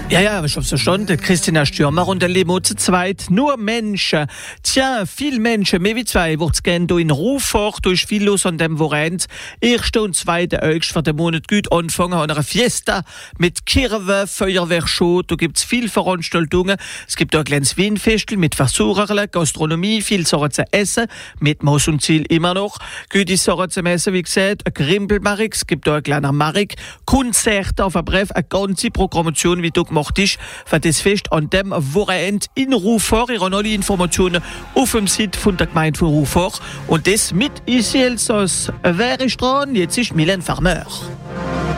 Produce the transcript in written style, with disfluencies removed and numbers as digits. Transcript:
Ja, ich hab's verstanden. Christina Stürmer und der Lemo zu zweit. Nur Menschen. Tja, viele Menschen, mehr wie zwei, wird's gern hier in Ruffort durch viel los an dem Wochenende. 1. und 2. August für den Monat gut anfangen an einer Fiesta mit Kirwe, Feuerwehrschau. Da gibt's viel Veranstaltungen. Es gibt auch ein kleines Wienfestel mit Versucherle, Gastronomie, viel Sachen zu essen. Mit Maß und Ziel immer noch. Gute Sachen zum Essen, wie gesagt. Ein Grimpelmarik, es gibt auch ein kleiner Marik. Konzerte auf ein Brief, eine ganze Programmation, wie du gemacht ist für das Fest an dem Wochenende in Ruffort. Ihr habt alle Informationen auf dem Site von der Gemeinde von Ruffort. Und das mit Ici Elsass. Wer ist dran? Jetzt ist Mylène Farmer.